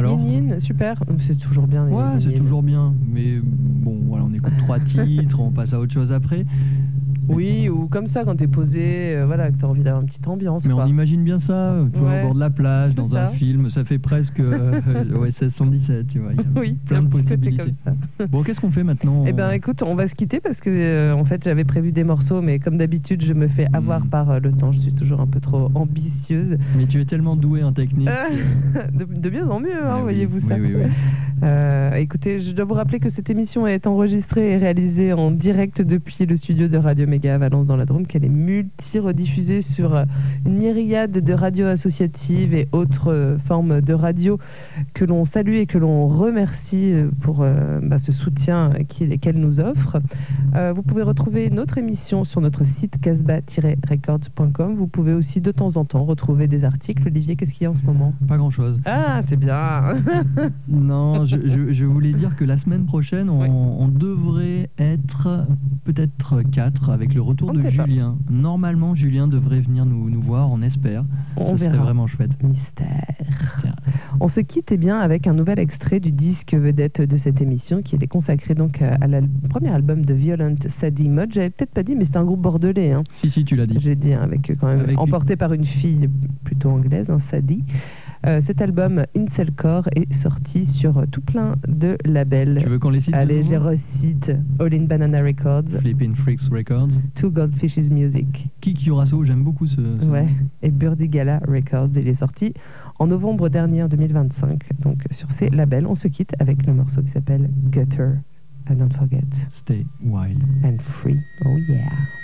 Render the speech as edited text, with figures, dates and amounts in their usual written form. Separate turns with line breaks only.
Alors
Yin Yin, super. C'est toujours bien.
Ouais,
Yin
c'est
Yin.
toujours bien. Mais bon, voilà, on écoute 3 titres, on passe à autre chose après.
Oui, ou comme ça, quand t'es posé, voilà, que t'as envie d'avoir une petite ambiance.
Mais
quoi.
on imagine bien ça, tu vois,
Ouais,
au bord de la plage,
c'est
dans
ça.
un film. Ça fait presque OSS 117, tu vois. Il y a
Oui,
plein
un
de
petit côté
possibilités.
comme ça.
Bon, qu'est-ce qu'on fait maintenant?
Eh ben, écoute, on va se quitter parce que, en fait, j'avais prévu des morceaux, mais comme d'habitude, je me fais avoir par le temps. Je suis toujours un peu trop ambitieuse.
Mais tu es tellement doué en technique.
De mieux en mieux, hein,
oui,
voyez-vous ça.
Oui.
Écoutez, je dois vous rappeler que cette émission est enregistrée et réalisée en direct depuis le studio de Radio Méga à Valence dans la Drôme, qu'elle est multi-rediffusée sur une myriade de radios associatives et autres formes de radio que l'on salue et que l'on remercie pour ce soutien qu'elle nous offre. Vous pouvez retrouver notre émission sur notre site casbah-records.com. Vous pouvez aussi de temps en temps retrouver des articles. Olivier, qu'est-ce qu'il y a en ce moment?
Pas grand-chose.
Ah, c'est bien.
Non, je voulais dire que la semaine prochaine, on devrait être peut-être 4 avec le retour
On
de
ne sait pas.
Julien. Normalement, Julien devrait venir nous voir, on espère.
On
Ça serait
verra.
vraiment chouette.
Mystère. On se quitte bien avec un nouvel extrait du disque vedette de cette émission qui était consacré donc à premier album de Violent Sadie Mode. J'avais peut-être pas dit, mais c'était un groupe bordelais. Hein.
Si, tu l'as dit.
J'ai dit, avec quand même emporté par une fille plutôt anglaise, Sadie. Cet album Incelcore est sorti sur tout plein de labels.
Tu veux qu'on les cite?
Allez, je recite All in Banana Records,
Flippin' Freaks Records,
Two Goldfishes Music,
Kik Uraso, j'aime beaucoup ce
ouais, et Burdigala Records. Il est sorti en novembre dernier, en 2025. Donc sur ces labels, on se quitte avec le morceau qui s'appelle Gutter. And don't forget,
Stay Wild
and free. Oh yeah.